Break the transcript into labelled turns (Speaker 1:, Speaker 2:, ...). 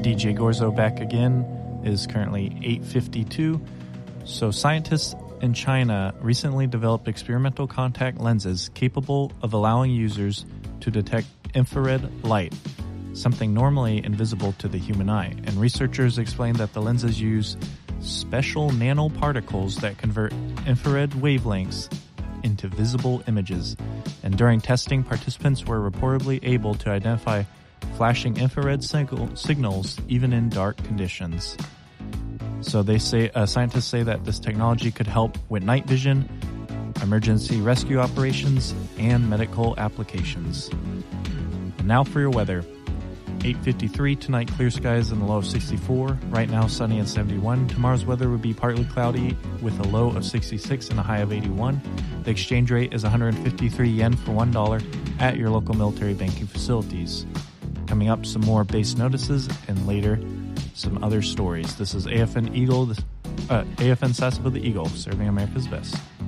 Speaker 1: DJ Gorzo back again. It is currently 8:52. So scientists in China recently developed experimental contact lenses capable of allowing users to detect infrared light, something normally invisible to the human eye. And researchers explained that the lenses use special nanoparticles that convert infrared wavelengths into visible images. And during testing, participants were reportedly able to identify flashing infrared signals even in dark conditions. So they say scientists say that this technology could help with night vision, emergency rescue operations, and medical applications. And now for your weather. 8:53 tonight, clear skies in the low of 64. Right now, sunny and 71. Tomorrow's weather would be partly cloudy with a low of 66 and a high of 81. The exchange rate is 153 yen for $1 at your local military banking facilities. Coming up, some more base notices, and later, some other stories. This is AFN Sasebo the Eagle, serving America's best.